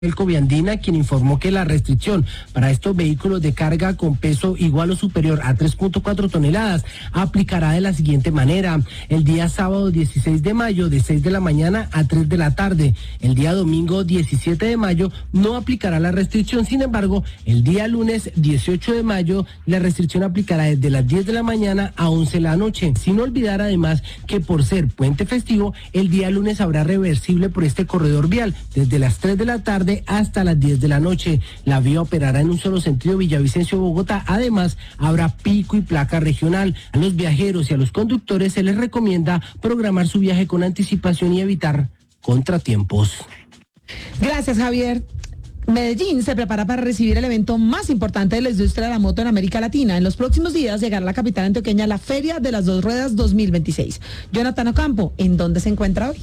El Coviandina, quien informó que la restricción para estos vehículos de carga con peso igual o superior a 3.4 toneladas aplicará de la siguiente manera: el día sábado 16 de mayo de 6 de la mañana a 3 de la tarde, el día domingo 17 de mayo no aplicará la restricción. Sin embargo, el día lunes 18 de mayo la restricción aplicará desde las 10 de la mañana a 11 de la noche, sin olvidar además que por ser puente festivo, el día lunes habrá reversible por este corredor vial desde las 3 de la tarde hasta las 10 de la noche. La vía operará en un solo sentido Villavicencio-Bogotá. Además, habrá pico y placa regional. A los viajeros y a los conductores se les recomienda programar su viaje con anticipación y evitar contratiempos. Gracias, Javier. Medellín se prepara para recibir el evento más importante de la industria de la moto en América Latina. En los próximos días llegará a la capital antioqueña la Feria de las Dos Ruedas 2026. Jonathan Ocampo, ¿en dónde se encuentra hoy?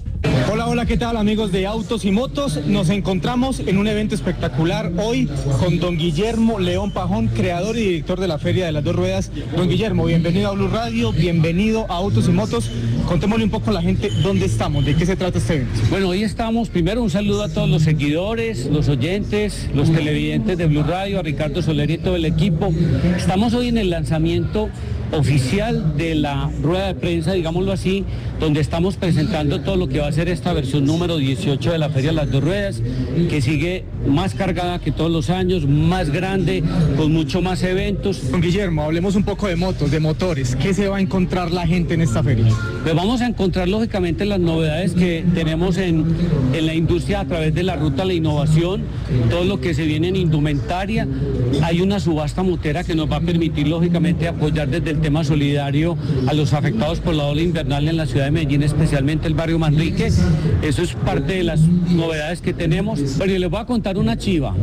Hola, ¿qué tal, amigos de Autos y Motos? Nos encontramos en un evento espectacular hoy con don Guillermo León Pajón, creador y director de la Feria de las Dos Ruedas. Don Guillermo, bienvenido a Blue Radio, bienvenido a Autos y Motos. Contémosle un poco a la gente dónde estamos, de qué se trata este evento. Bueno, hoy estamos, primero un saludo a todos los seguidores, los oyentes, los televidentes de Blue Radio, a Ricardo Soler y todo el equipo. Estamos hoy en el lanzamiento oficial de la rueda de prensa, digámoslo así, donde estamos presentando todo lo que va a ser esta versión número 18 de la Feria de las Dos Ruedas, que sigue más cargada que todos los años, más grande, con mucho más eventos. Don Guillermo, hablemos un poco de motos, de motores. ¿Qué se va a encontrar la gente en esta feria? Pues vamos a encontrar lógicamente las novedades que tenemos en la industria a través de la ruta a la innovación, todo lo que se viene en indumentaria. Hay una subasta motera que nos va a permitir lógicamente apoyar desde el tema solidario a los afectados por la ola invernal en la ciudad de Medellín, especialmente el barrio Manrique. Eso es parte de las novedades que tenemos. Pero les voy a contar una chiva.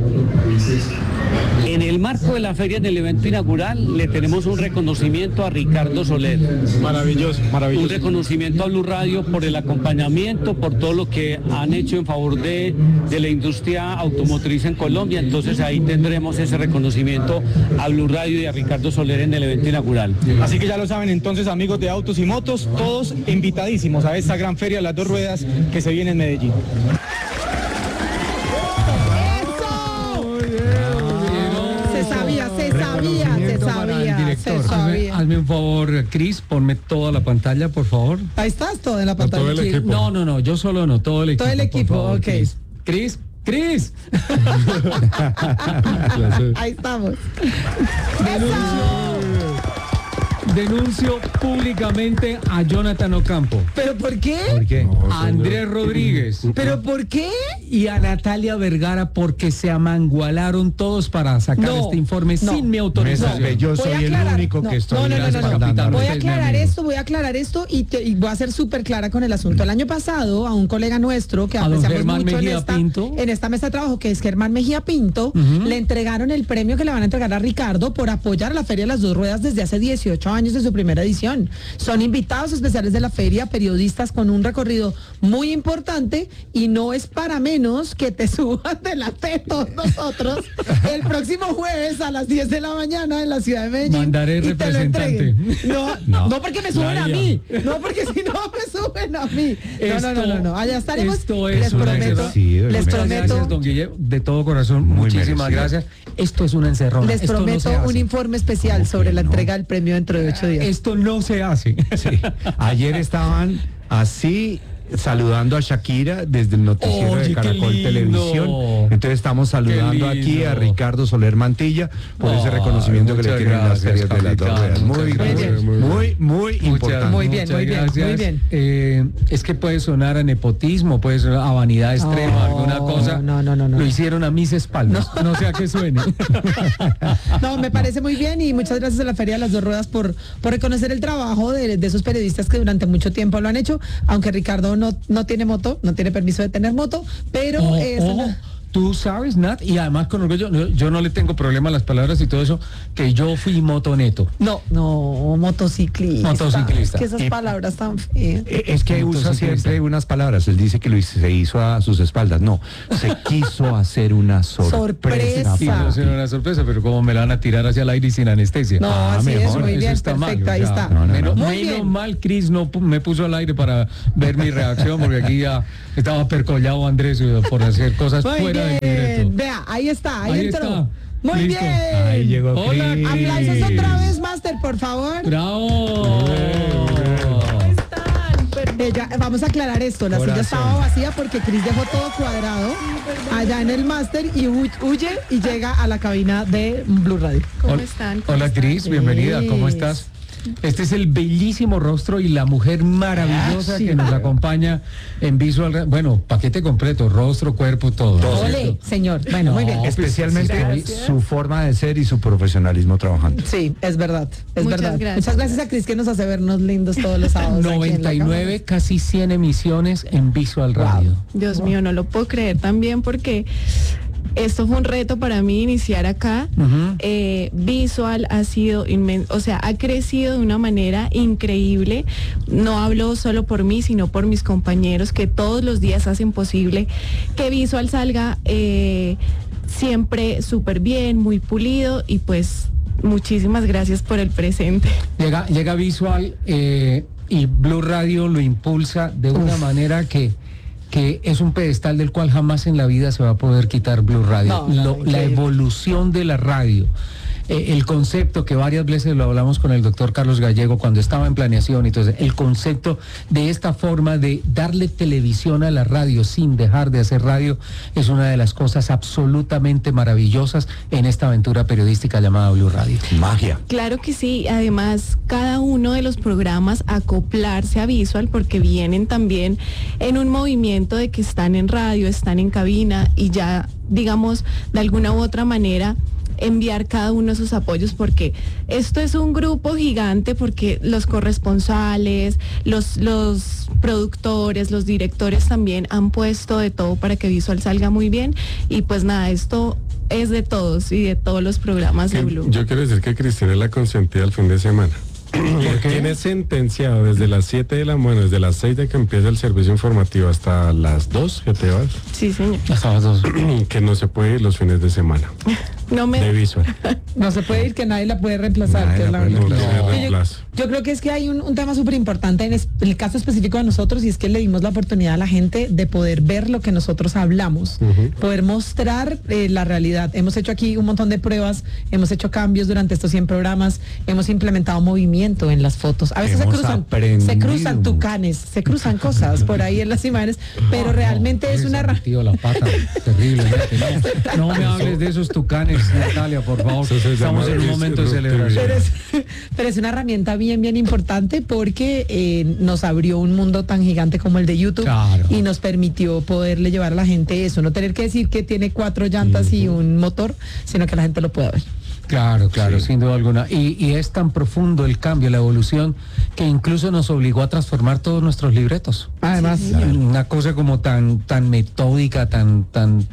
En el marco de la feria, en el evento inaugural, le tenemos un reconocimiento a Ricardo Soler. Maravilloso, maravilloso. Un reconocimiento a Blue Radio por el acompañamiento, por todo lo que han hecho en favor de la industria automotriz en Colombia. Entonces ahí tendremos ese reconocimiento a Blue Radio y a Ricardo Soler en el evento inaugural. Así que ya lo saben entonces, amigos de Autos y Motos, todos invitadísimos a esta gran feria de las Dos Ruedas que se viene en Medellín. Se sabía. Hazme un favor, Cris, ponme toda la pantalla, por favor. Ahí estás, todo en la pantalla. Todo el equipo. No, yo solo no, todo el equipo. Todo el equipo, por favor, ok. Cris. Ahí estamos. Denuncio públicamente a Jonathan Ocampo. ¿Pero por qué? ¿Por qué? A Andrés Rodríguez. ¿Pero por qué? Y a Natalia Vergara, porque se amangualaron todos para sacar este informe sin mi autorización. Yo soy el único que estoy respaldando. Voy a aclarar esto y voy a ser súper clara con el asunto. El año pasado, a un colega nuestro que apreciamos mucho en esta mesa de trabajo, que es Germán Mejía Pinto, le entregaron el premio que le van a entregar a Ricardo por apoyar a la Feria de las Dos Ruedas desde hace 18 años de su primera edición. Son invitados especiales de la feria, periodistas con un recorrido muy importante, y no es para menos que te subas delante de todos nosotros el próximo jueves a las 10 de la mañana en la ciudad de Medellín. Mandaré representante. No porque me suben a mí. No porque si no me suben a mí. No. Allá estaremos. Les prometo. Gracias, don Guillermo, de todo corazón. Muchísimas gracias. Esto es una encerrona. Les prometo un informe especial sobre la entrega del premio dentro de 8 días. Esto no se hace. Sí. Ayer estaban así saludando a Shakira desde el noticiero de Caracol Televisión. Entonces estamos saludando aquí a Ricardo Soler Mantilla por ese reconocimiento que le tienen las ferias de las Dos Ruedas. Muy importante. Muy bien. Es que puede sonar a nepotismo, puede sonar a vanidad extrema, alguna cosa. No. Lo hicieron a mis espaldas. No sé a qué suene. No, me parece muy bien, y muchas gracias a la Feria de las Dos Ruedas por reconocer el trabajo de esos periodistas que durante mucho tiempo lo han hecho, aunque Ricardo no tiene moto, no tiene permiso de tener moto, pero Tú sabes, Nat, y además con orgullo, yo no le tengo problema a las palabras y todo eso, que yo fui motoneto. No, motociclista. Es que esas palabras tan feas. Es que usa siempre unas palabras. Él dice que se hizo a sus espaldas. No, se quiso hacer una sorpresa. Sí, no será una sorpresa, pero como me la van a tirar hacia el aire y sin anestesia. No, así es, muy bien, está perfecto, mal, ahí está. Menos mal, Cris no me puso al aire para ver mi reacción, porque aquí ya Estaba percollado Andrés por hacer cosas fuera del libreto. Vea, ahí está, ahí entró. Está. Muy Listo. bien. Ahí llegó. Hola, Cris. Aplausos otra vez, Master, por favor. ¡Bravo! Vamos a aclarar esto, la silla estaba vacía porque Cris dejó todo cuadrado allá en el máster y huye y llega a la cabina de Blue Radio. ¿Cómo están? Hola Cris, bienvenida, ¿cómo estás? Este es el bellísimo rostro y la mujer maravillosa que nos acompaña en Visual. Bueno, paquete completo, rostro, cuerpo, todo. Ole, señor. Bueno, muy bien. Especialmente su forma de ser y su profesionalismo trabajando. Sí, es verdad, es Muchas verdad. gracias. Muchas gracias a Cris que nos hace vernos lindos todos los sábados. 99, casi 100 emisiones en Visual Radio. Dios mío, no lo puedo creer también porque esto fue un reto para mí iniciar acá. Visual ha sido inmenso, o sea, ha crecido de una manera increíble. No hablo solo por mí, sino por mis compañeros que todos los días hacen posible que Visual salga siempre súper bien, muy pulido y pues muchísimas gracias por el presente. Llega Visual y Blue Radio lo impulsa de una manera que es un pedestal del cual jamás en la vida se va a poder quitar Blue Radio. La evolución de la radio. El concepto que varias veces lo hablamos con el doctor Carlos Gallego cuando estaba en planeación, entonces el concepto de esta forma de darle televisión a la radio sin dejar de hacer radio es una de las cosas absolutamente maravillosas en esta aventura periodística llamada Blue Radio. Magia. Claro que sí, además cada uno de los programas acoplarse a Visual porque vienen también en un movimiento de que están en radio, están en cabina y ya, digamos, de alguna u otra manera enviar cada uno de sus apoyos porque esto es un grupo gigante porque los corresponsales, los productores, los directores también han puesto de todo para que Visual salga muy bien y pues nada, esto es de todos y de todos los programas de Blue. Yo quiero decir que Cristina es la consentida el fin de semana. Tiene sentenciado desde las 7 de la mañana, desde las 6 de que empieza el servicio informativo hasta las 2 que te vas. Sí, señor. Hasta las 2. Que no se puede ir los fines de semana. No me... De Visual. No se puede ir, que nadie la puede reemplazar. Que es la verdad. Yo creo que es que hay un tema súper importante en el caso específico de nosotros y es que le dimos la oportunidad a la gente de poder ver lo que nosotros hablamos, poder mostrar la realidad. Hemos hecho aquí un montón de pruebas, hemos hecho cambios durante estos 100 programas, hemos implementado movimiento en las fotos. A veces se cruzan tucanes, se cruzan cosas por ahí en las imágenes, pero realmente es una... la pata, terriblemente. No me hables de esos tucanes, Natalia, por favor. Estamos en un momento de celebración. Pero es una herramienta bien importante porque nos abrió un mundo tan gigante como el de YouTube. Claro. Y nos permitió poderle llevar a la gente eso, no tener que decir que tiene 4 llantas y un motor, sino que la gente lo pueda ver. Claro, sin duda alguna. Y es tan profundo el cambio, la evolución, que incluso nos obligó a transformar todos nuestros libretos. Además, una cosa como tan metódica, tan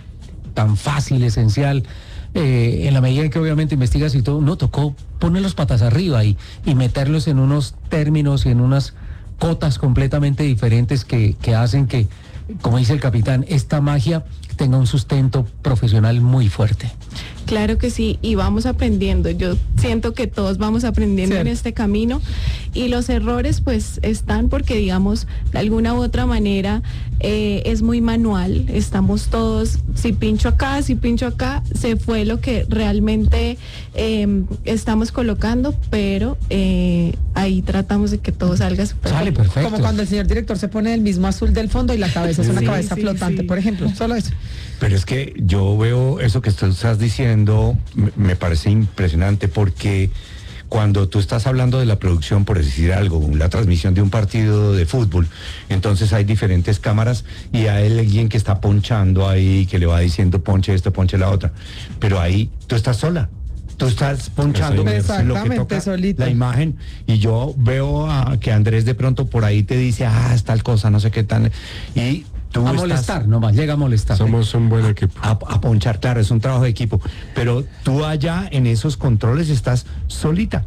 fácil, esencial. En la medida en que obviamente investigas y todo, no tocó poner los patas arriba y meterlos en unos términos y en unas cotas completamente diferentes que hacen que, como dice el capitán, esta magia tenga un sustento profesional muy fuerte. Claro que sí, y vamos aprendiendo. Yo siento que todos vamos aprendiendo en este camino y los errores pues están porque digamos de alguna u otra manera es muy manual. Estamos todos, si pincho acá, se fue lo que realmente estamos colocando, pero ahí tratamos de que todo salga súper Sale bien. perfecto. como cuando el señor director se pone el mismo azul del fondo y la cabeza es una cabeza flotante, por ejemplo, solo eso. Pero es que yo veo eso que tú estás diciendo, me parece impresionante porque cuando tú estás hablando de la producción, por decir algo, la transmisión de un partido de fútbol, entonces hay diferentes cámaras y hay alguien que está ponchando ahí, que le va diciendo ponche esto, ponche la otra, pero ahí tú estás sola. Tú estás ponchando lo que toca solito. La imagen y yo veo que Andrés de pronto por ahí te dice, es tal cosa, no sé qué tal, y tú a molestar, nomás, llega a molestar. Somos un buen equipo. A ponchar, claro, es un trabajo de equipo, pero tú allá en esos controles estás solita.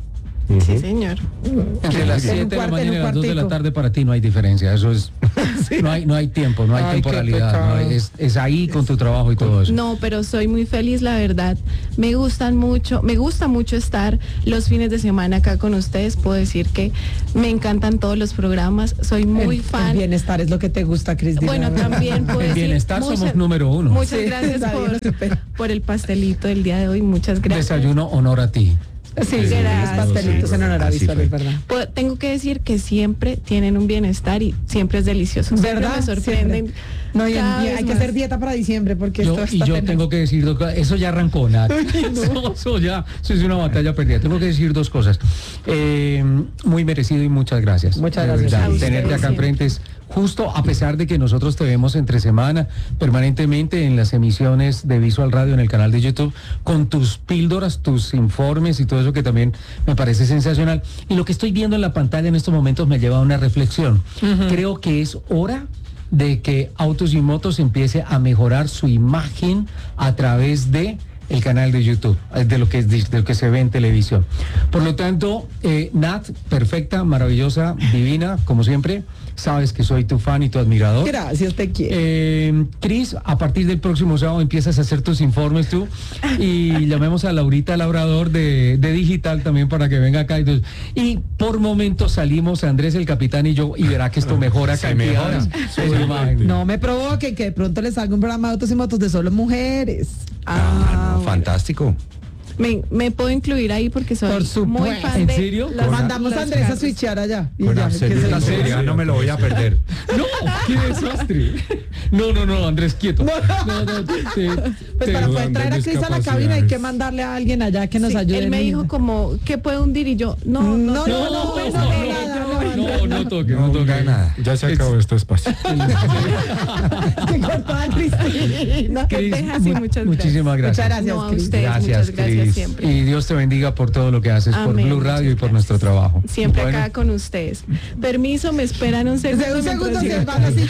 Sí, señor. Entre las 7 de la mañana y las 2 de la tarde para ti no hay diferencia. Eso es, sí. no hay tiempo, no hay temporalidad. No, es ahí con tu trabajo y todo eso. No, pero soy muy feliz, la verdad. Me gusta mucho estar los fines de semana acá con ustedes. Puedo decir que me encantan todos los programas. Soy muy fan. El bienestar es lo que te gusta, Cris. Bueno, también puedo decir. Bienestar somos número uno. Muchas gracias por el pastelito del día de hoy. Muchas gracias. Desayuno honor a ti. Sí, gracias. Los pastelitos en honor a Visual, es verdad. Tengo que decir que siempre tienen un bienestar y siempre es delicioso. Siempre ¿verdad? Me sorprenden. Siempre. No, hay que hacer dieta para diciembre porque yo tengo que decir eso ya arrancó, Nat. Eso es una batalla perdida. Tengo que decir dos cosas. Muy merecido y muchas gracias. Muchas gracias. Tenerte acá enfrente es justo, a pesar de que nosotros te vemos entre semana permanentemente en las emisiones de Visual Radio en el canal de YouTube con tus píldoras, tus informes y todo eso que también me parece sensacional. Y lo que estoy viendo en la pantalla en estos momentos me lleva a una reflexión. Creo que es hora de que Autos y Motos empiece a mejorar su imagen a través de el canal de YouTube, de lo que se ve en televisión. Por lo tanto, Nat, perfecta, maravillosa, divina, como siempre. Sabes que soy tu fan y tu admirador. Gracias, te quiero. Cris, a partir del próximo sábado empiezas a hacer tus informes tú y llamemos a Laurita Labrador de Digital también para que venga acá. Y por momentos salimos Andrés el capitán y yo y verá que esto mejora cantidades. No me provoque que de pronto les salga un programa de Autos y Motos de solo mujeres. Fantástico. Me puedo incluir ahí porque soy muy fan. ¿En serio? Mandamos a Andrés a switchear allá. Y ya, no me lo voy a perder. No, qué desastre. No, Andrés, quieto. Pues para poder traer a Cris a la cabina hay que mandarle a alguien allá que nos ayude. Él me dijo como, ¿qué puedo hundir? Y yo, no toque nada. Ya se acabó este espacio. Que cortada Cristina. Muchísimas gracias. Muchas gracias, Cris. Muchas gracias siempre. Y Dios te bendiga por todo lo que haces, por Blue Radio y por nuestro trabajo. Siempre acá con ustedes. Permiso, me esperan un segundo. Un segundo, si ya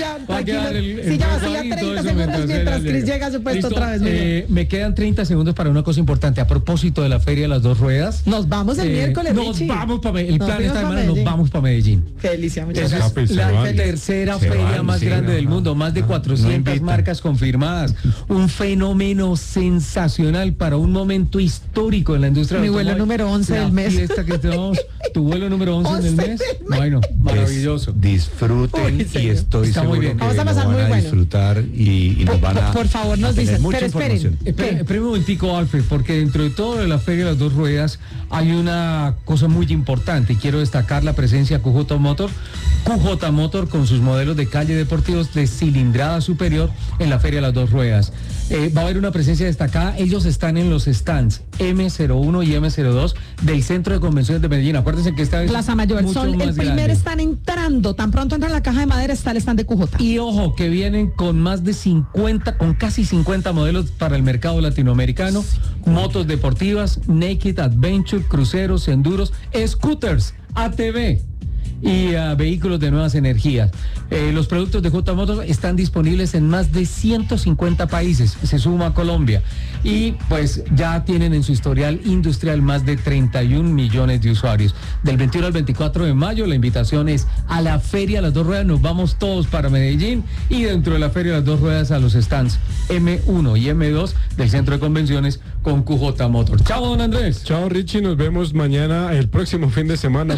30 segundos mientras Cris llega a su puesto otra vez. Me quedan 30 segundos para una cosa importante. A propósito de la Feria de las Dos Ruedas. Nos vamos el miércoles, Nos vamos para Medellín. El plan esta semana nos vamos para Medellín. Qué delicia, muchas gracias. La tercera feria más grande del mundo. Más de 400 marcas confirmadas. Un fenómeno sensacional para un momento histórico en la industria. Mi vuelo número 11 del mes. Tu vuelo número 11 del mes. Bueno, maravilloso. Disfruten y estoy seguro que vamos a pasar lo van a disfrutar y nos van a... Por favor, nos dicen, pero esperen. Esperen un momentico, Alfred, porque dentro de todo de la Feria de las Dos Ruedas hay una cosa muy importante y quiero destacar la presencia de QJ Motor con sus modelos de calle deportivos de cilindrada superior en la Feria de las Dos Ruedas. Va a haber una presencia destacada. Ellos están en los stands M01 y M02 del Centro de Convenciones de Medellín. Acuérdense que esta vez Plaza Mayor. Son el primer están entrando. Tan pronto entra en la caja de madera está el stand de QJ. Y ojo, que vienen con más de 50, con casi 50 modelos para el mercado latinoamericano. Motos deportivas, Naked Adventure, cruceros, enduros, scooters, ATV. Y vehículos de nuevas energías. Los productos de J Motors están disponibles en más de 150 países, se suma a Colombia, y pues ya tienen en su historial industrial más de 31 millones de usuarios. Del 21 al 24 de mayo la invitación es a la Feria de las Dos Ruedas. Nos vamos todos para Medellín y dentro de la Feria de las Dos Ruedas a los stands M1 y M2 del Centro de Convenciones con QJ Motors. Chao, don Andrés. Chao, Richie, nos vemos mañana, el próximo fin de semana,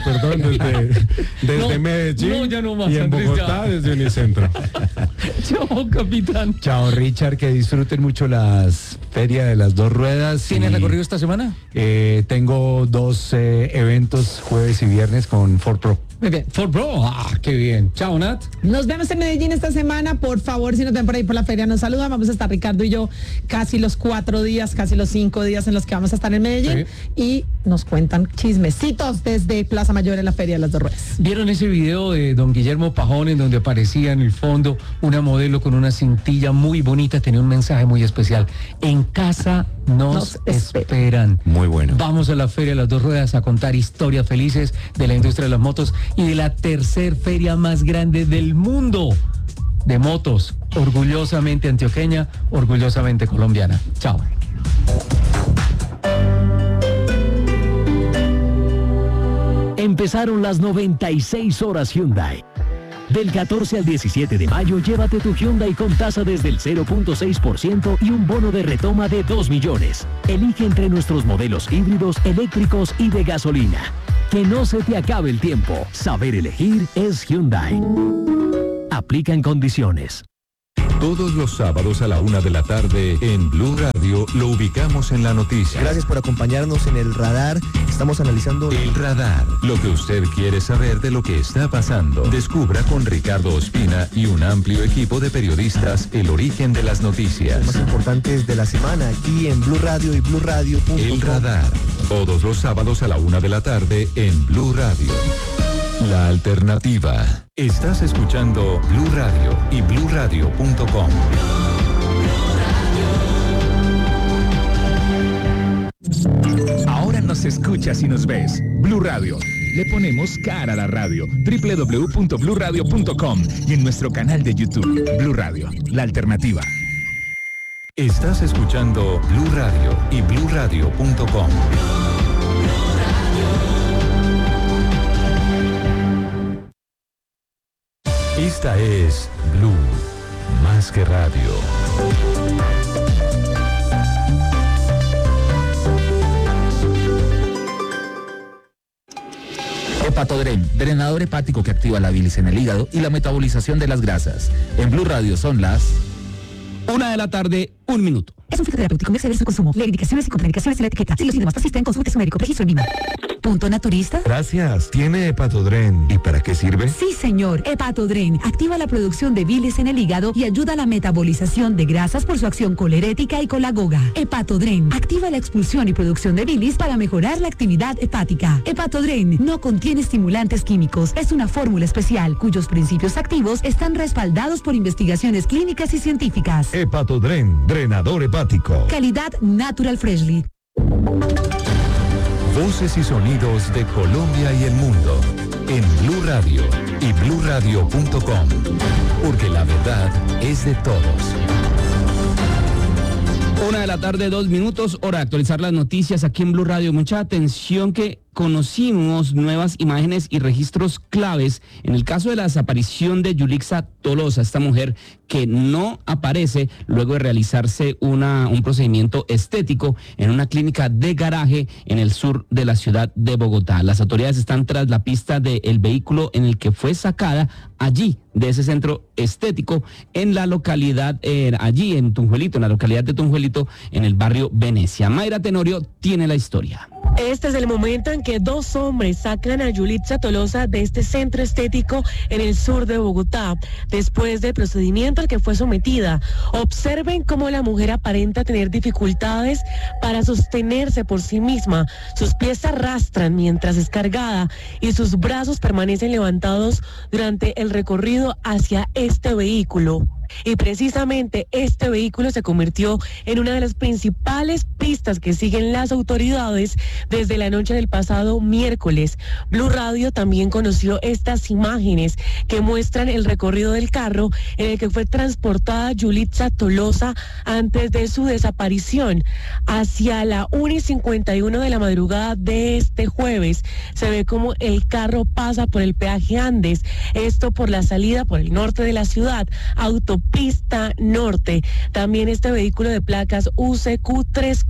desde Medellín ya no más, y en Andrés, Bogotá desde Unicentro. Chao, capitán. Chao, Richard, que disfruten mucho las Feria de las Dos Ruedas. ¿Tienes recorrido esta semana? Tengo 2 eventos, jueves y viernes con Ford Pro. Muy bien. Ford Pro, qué bien. Chao, Nat. Nos vemos en Medellín esta semana. Por favor, si nos ven por ahí por la feria, nos saludan. Vamos a estar Ricardo y yo casi los 4 días, casi los 5 días en los que vamos a estar en Medellín. Sí. Y nos cuentan chismecitos desde Plaza Mayor en la Feria de las Dos Ruedas. ¿Vieron ese video de don Guillermo Pajón en donde aparecía en el fondo una modelo con una cintilla muy bonita? Tenía un mensaje muy especial. En casa nos esperan. Muy bueno. Vamos a la Feria de las Dos Ruedas a contar historias felices de la industria de las motos y de la tercer feria más grande del mundo de motos, orgullosamente antioqueña, orgullosamente colombiana. Chao. Empezaron las 96 horas Hyundai. Del 14 al 17 de mayo, llévate tu Hyundai con tasa desde el 0.6% y un bono de retoma de 2 millones. Elige entre nuestros modelos híbridos, eléctricos y de gasolina. Que no se te acabe el tiempo. Saber elegir es Hyundai. Aplican condiciones. Todos los sábados a la 1 de la tarde en Blue Radio lo ubicamos en la noticia. Gracias por acompañarnos en El Radar. Estamos analizando... El Radar. Lo que usted quiere saber de lo que está pasando. Descubra con Ricardo Ospina y un amplio equipo de periodistas el origen de las noticias. Los más importantes de la semana aquí en Blue Radio y BlueRadio.com. El Radar. Todos los sábados a la 1 de la tarde en Blue Radio. La alternativa. Estás escuchando Blue Radio y BlueRadio.com. Ahora nos escuchas y nos ves. Blue Radio. Le ponemos cara a la radio. www.bluradio.com y en nuestro canal de YouTube. Blue Radio, la alternativa. Estás escuchando Blue Radio y BlueRadio.com. Esta es Blue, más que radio. Hepatodren, drenador hepático que activa la bilis en el hígado y la metabolización de las grasas. En Blue Radio son las 1 de la tarde, 1 minuto. Es un fitoterapéutico, merece ver su consumo. Lee indicaciones y contraindicaciones en la etiqueta. Si los síntomas persisten, consulte a su médico. Registro en Lima. ¿Punto naturista? Gracias. ¿Tiene Hepatodren? ¿Y para qué sirve? Sí, señor. Hepatodren activa la producción de bilis en el hígado y ayuda a la metabolización de grasas por su acción colerética y colagoga. Hepatodren activa la expulsión y producción de bilis para mejorar la actividad hepática. Hepatodren no contiene estimulantes químicos. Es una fórmula especial cuyos principios activos están respaldados por investigaciones clínicas y científicas. Hepatodren, drenador hepático. Calidad Natural Freshly. Voces y sonidos de Colombia y el mundo en Blue Radio y BlueRadio.com, porque la verdad es de todos. 1 de la tarde, 2 minutos, hora de actualizar las noticias aquí en Blue Radio. Mucha atención que conocimos nuevas imágenes y registros claves en el caso de la desaparición de Yulixa Tolosa, esta mujer que no aparece luego de realizarse un procedimiento estético en una clínica de garaje en el sur de la ciudad de Bogotá. Las autoridades están tras la pista del vehículo en el que fue sacada allí de ese centro estético en la localidad, allí en Tunjuelito, en la localidad de Tunjuelito, en el barrio Venecia. Mayra Tenorio tiene la historia. Este es el momento en que 2 hombres sacan a Yulixa Tolosa de este centro estético en el sur de Bogotá, después del procedimiento al que fue sometida. Observen cómo la mujer aparenta tener dificultades para sostenerse por sí misma. Sus pies se arrastran mientras es cargada y sus brazos permanecen levantados durante el recorrido hacia este vehículo. Y precisamente este vehículo se convirtió en una de las principales pistas que siguen las autoridades desde la noche del pasado miércoles. Blue Radio también conoció estas imágenes que muestran el recorrido del carro en el que fue transportada Yulixa Tolosa antes de su desaparición. Hacia la 1:51 de la madrugada de este jueves se ve como el carro pasa por el peaje Andes, esto por la salida por el norte de la ciudad, Autopista Norte. También este vehículo de placas UCQ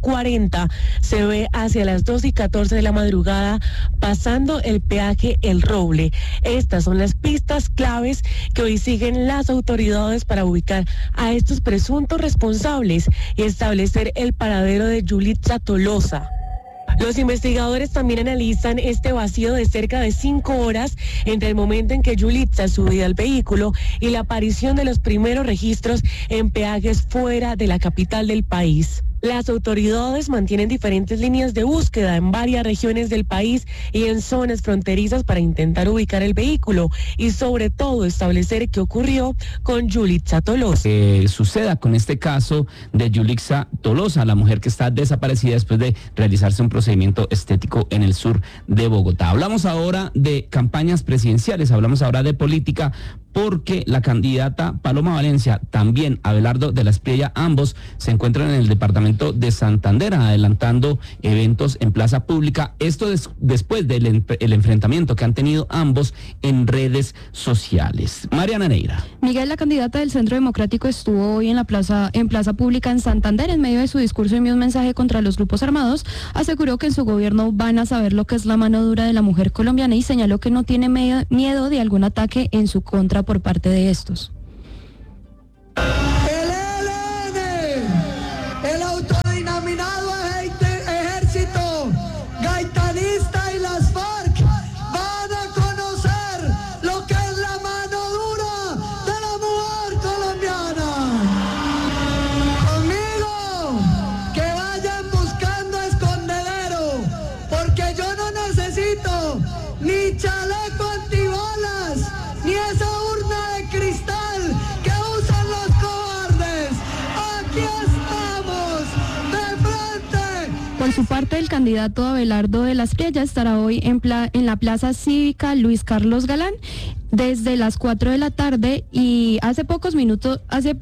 340 se ve hacia las 2:14 de la madrugada pasando el peaje El Roble. Estas son las pistas claves que hoy siguen las autoridades para ubicar a estos presuntos responsables y establecer el paradero de Yulixa Tolosa. Los investigadores también analizan este vacío de cerca de 5 horas entre el momento en que Yulixa subía al vehículo y la aparición de los primeros registros en peajes fuera de la capital del país. Las autoridades mantienen diferentes líneas de búsqueda en varias regiones del país y en zonas fronterizas para intentar ubicar el vehículo y sobre todo establecer qué ocurrió con Yulixa Tolosa. Suceda con este caso de Yulixa Tolosa, la mujer que está desaparecida después de realizarse un procedimiento estético en el sur de Bogotá. Hablamos ahora de campañas presidenciales, hablamos ahora de política, porque la candidata Paloma Valencia, también Abelardo de la Espriella, ambos se encuentran en el departamento departamento de Santander, adelantando eventos en plaza pública. Esto después del el enfrentamiento que han tenido ambos en redes sociales. Mariana Neira. Miguel, la candidata del Centro Democrático, estuvo hoy en plaza pública en Santander. En medio de su discurso envió un mensaje contra los grupos armados. Aseguró que en su gobierno van a saber lo que es la mano dura de la mujer colombiana y señaló que no tiene miedo de algún ataque en su contra por parte de estos. El ELN, el autodenominado ejército gaitanista y las FARC van a conocer lo que es la mano dura de la mujer colombiana. Conmigo, que vayan buscando escondedero, porque yo no necesito ni chaleco antibalas, ni esa urna de cristal que usan los cobardes. Aquí estamos, de frente. Por su parte, el candidato Abelardo de las Priellas estará hoy en la Plaza Cívica Luis Carlos Galán desde las 4 de la tarde, y hace pocos minutos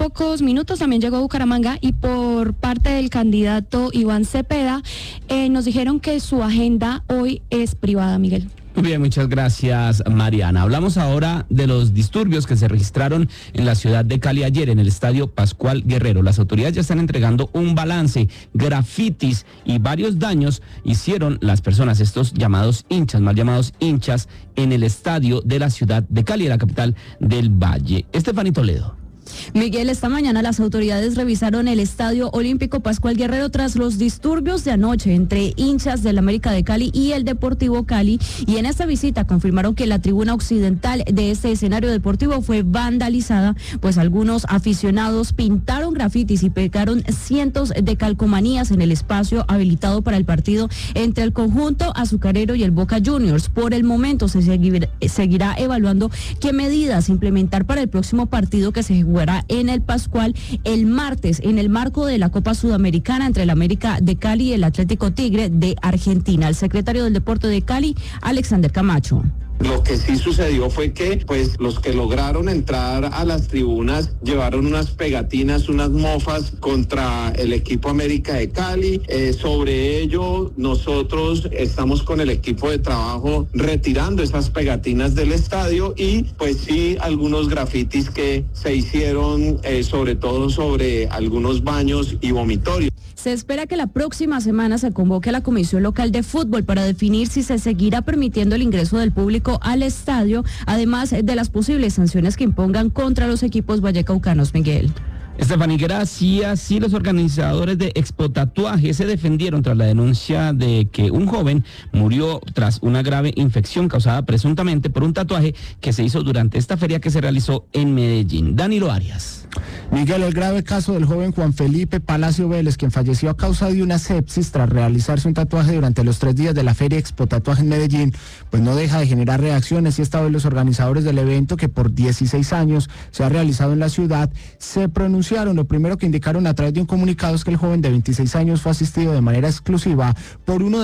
también llegó a Bucaramanga, y por parte del candidato Iván Cepeda nos dijeron que su agenda hoy es privada, Miguel. Muy bien, muchas gracias, Mariana. Hablamos ahora de los disturbios que se registraron en la ciudad de Cali ayer en el estadio Pascual Guerrero. Las autoridades ya están entregando un balance. Grafitis y varios daños hicieron las personas, estos llamados hinchas, mal llamados hinchas, en el estadio de la ciudad de Cali, la capital del Valle. Estefanía Toledo. Miguel, esta mañana las autoridades revisaron el Estadio Olímpico Pascual Guerrero tras los disturbios de anoche entre hinchas del América de Cali y el Deportivo Cali, y en esta visita confirmaron que la tribuna occidental de este escenario deportivo fue vandalizada, pues algunos aficionados pintaron grafitis y pegaron cientos de calcomanías en el espacio habilitado para el partido entre el conjunto azucarero y el Boca Juniors. Por el momento se seguirá evaluando qué medidas implementar para el próximo partido que se jugará en el Pascual el martes en el marco de la Copa Sudamericana entre el América de Cali y el Atlético Tigre de Argentina. El secretario del Deporte de Cali, Alexander Camacho. Lo que sí sucedió fue que pues los que lograron entrar a las tribunas llevaron unas pegatinas, unas mofas contra el equipo América de Cali. Sobre ello nosotros estamos con el equipo de trabajo retirando esas pegatinas del estadio, y pues sí algunos grafitis que se hicieron sobre todo sobre algunos baños y vomitorios. Se espera que la próxima semana se convoque a la Comisión Local de Fútbol para definir si se seguirá permitiendo el ingreso del público al estadio, además de las posibles sanciones que impongan contra los equipos vallecaucanos, Miguel. Estefanía, gracias. Sí, los organizadores de Expo Tatuaje se defendieron tras la denuncia de que un joven murió tras una grave infección causada presuntamente por un tatuaje que se hizo durante esta feria que se realizó en Medellín. Danilo Arias. Miguel, el grave caso del joven Juan Felipe Palacio Vélez, quien falleció a causa de una sepsis tras realizarse un tatuaje durante los 3 días de la feria Expo Tatuaje en Medellín, pues no deja de generar reacciones, y esta vez los organizadores del evento, que por 16 años se ha realizado en la ciudad, se pronunciaron. Lo primero que indicaron a través de un comunicado es que el joven de 26 años fue asistido de manera exclusiva por uno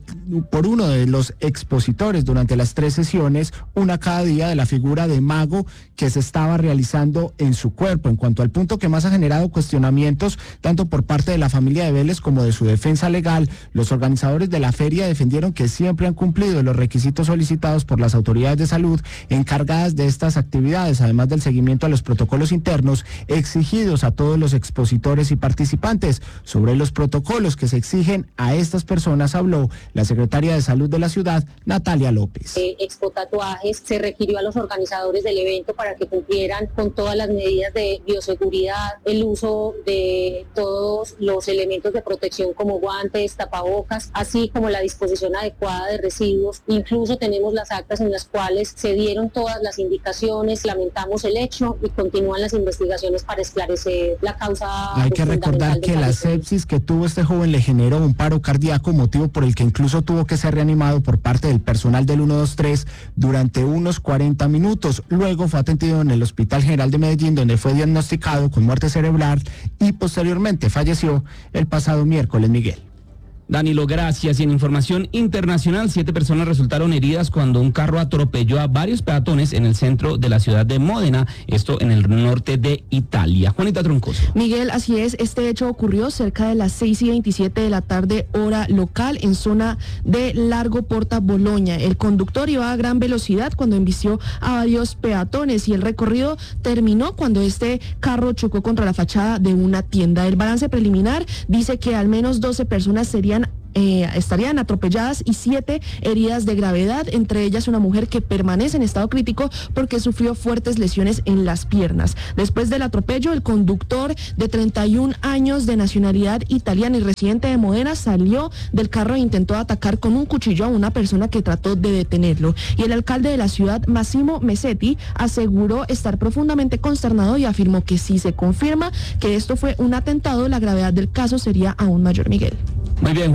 de los expositores durante las 3 sesiones, una cada día, de la figura de mago que se estaba realizando en su cuerpo. En cuanto al punto que más ha generado cuestionamientos tanto por parte de la familia de Vélez como de su defensa legal, los organizadores de la feria defendieron que siempre han cumplido los requisitos solicitados por las autoridades de salud encargadas de estas actividades, además del seguimiento a los protocolos internos exigidos a todos los expositores y participantes. Sobre los protocolos que se exigen a estas personas habló la secretaria de Salud de la ciudad, Natalia López. Expo Tatuajes se requirió a los organizadores del evento para que cumplieran con todas las medidas de bioseguridad, el uso de todos los elementos de protección como guantes, tapabocas, así como la disposición adecuada de residuos. Incluso tenemos las actas en las cuales se dieron todas las indicaciones. Lamentamos el hecho y continúan las investigaciones para esclarecer la causa. Hay que recordar que la sepsis que tuvo este joven le generó un paro cardíaco, motivo por el que incluso tuvo que ser reanimado por parte del personal del 123 durante unos 40 minutos. Luego fue atendido en el Hospital General de Medellín, donde fue diagnosticado con muerte cerebral y posteriormente falleció el pasado miércoles, Miguel. Danilo, gracias. Y en información internacional, 7 personas resultaron heridas cuando un carro atropelló a varios peatones en el centro de la ciudad de Módena, esto en el norte de Italia. Juanita Troncoso. Miguel, así es, este hecho ocurrió cerca de las 6:27 de la tarde, hora local, en zona de Largo Porta Bologna. El conductor iba a gran velocidad cuando embistió a varios peatones y el recorrido terminó cuando este carro chocó contra la fachada de una tienda. El balance preliminar dice que al menos 12 personas estarían atropelladas y 7 heridas de gravedad, entre ellas una mujer que permanece en estado crítico porque sufrió fuertes lesiones en las piernas. Después del atropello, el conductor de 31 años de nacionalidad italiana y residente de Módena salió del carro e intentó atacar con un cuchillo a una persona que trató de detenerlo. Y el alcalde de la ciudad, Massimo Mesetti, aseguró estar profundamente consternado y afirmó que si se confirma que esto fue un atentado, la gravedad del caso sería aún mayor, Miguel. Muy bien.